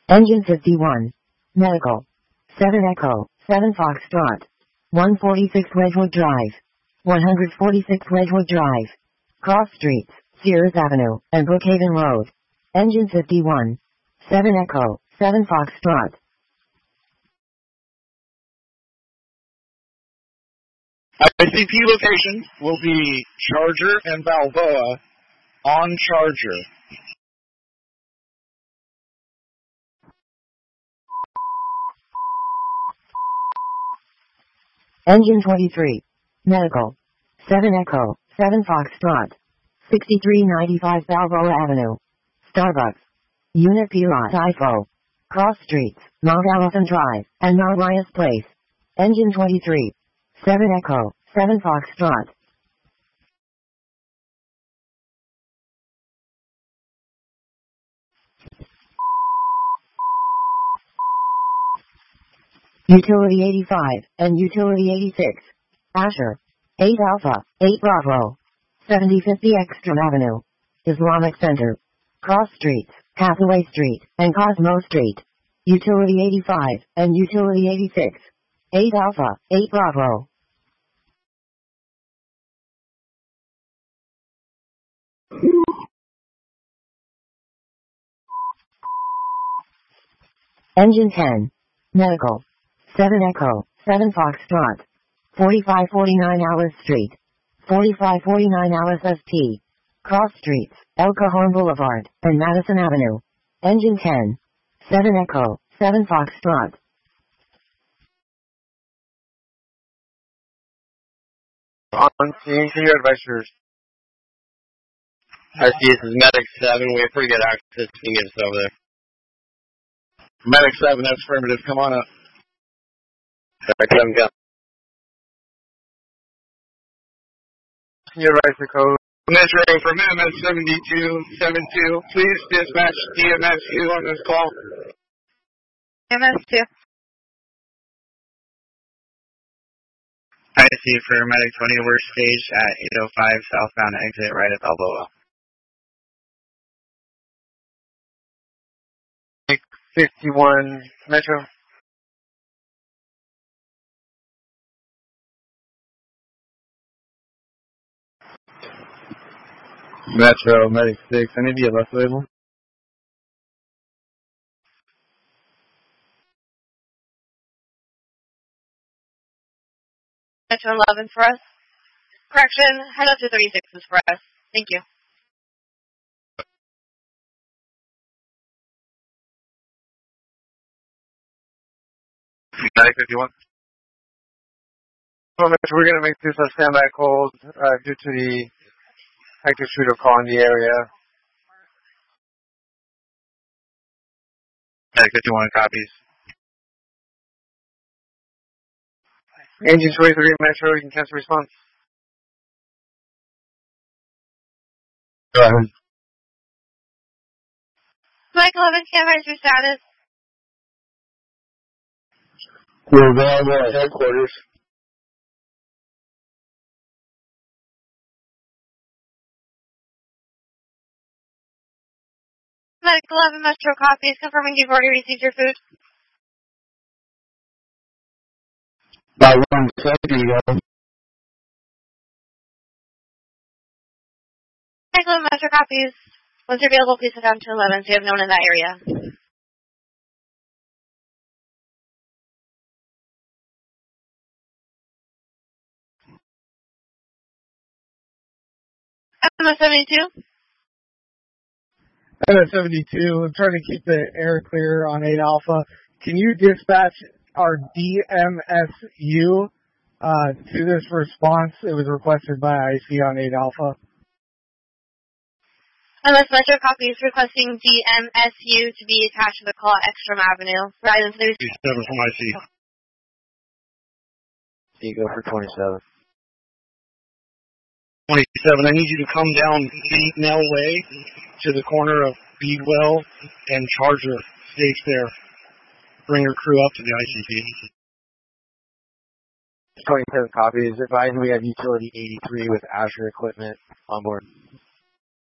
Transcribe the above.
Engine 51. Medical. 7 Echo, 7 Foxtrot. 146 Wedgewood Drive. 146 Wedgewood Drive. Cross Streets, Sears Avenue, and Brookhaven Road. Engine 51. 7 Echo, 7 Foxtrot. ICP location will be Charger and Balboa on Charger. Engine 23. Medical. 7 Echo, 7 Foxtrot. 6395 Balboa Avenue. Starbucks. Unit P Lot IFO. Cross Streets, Mount Allison Drive, and Mount Rias Place. Engine 23. 7 Echo, 7 Foxtrot. Utility 85 and Utility 86. Asher. 8 Alpha, 8 Bravo. 7050 Ekstrom Avenue. Islamic Center. Cross Streets, Hathaway Street, and Cosmo Street. Utility 85 and Utility 86. 8 Alpha, 8 Bravo. Engine 10. Medical. 7 Echo, 7 Foxtrot. 4549 Alice Street. 4549 Alice ST. Cross Streets, El Cajon Boulevard, and Madison Avenue. Engine 10. 7 Echo, 7 Foxtrot. On scene, can you advise yours? I see this is Medic 7. We have pretty good access. Can you get us over there? Medic 7, that's affirmative. Come on up. Medic 7, go. Can you advise the code? Measuring from MS7272. Please dispatch DMS2 on this call. MS2. I see for Medic 20, we're staged at 805 southbound exit right at Balboa. 51 Metro. Metro, Medic 6. I need to get left label. Metro 11 for us. Correction, head up to 36 is for us. Thank you. Medic 51. Well, we're going to make this a standby hold due to the active shooter call in the area. Medic 51 copies. Engine 23 Metro, you can cancel response. Go ahead. Mike 11, can't advise your status. We're available at headquarters. Medic 11 Metro copies, confirming you've already received your food. About 1 second ago. Medic 11 Metro copies. Once you're available, please head down to 11 so you have no one in that area. MS72. MS72, I'm trying to keep the air clear on 8 Alpha. Can you dispatch our DMSU to this response? It was requested by IC on 8 Alpha. MS Metro copies requesting DMSU to be attached to the call at Ekstrom Avenue. For items 37 from IC. You go for 27. 27, I need you to come down Nell Way to the corner of Beadwell and Charger. Stage there. Bring your crew up to the ICP. 27 copies. Advise we have Utility 83 with Asher equipment on board.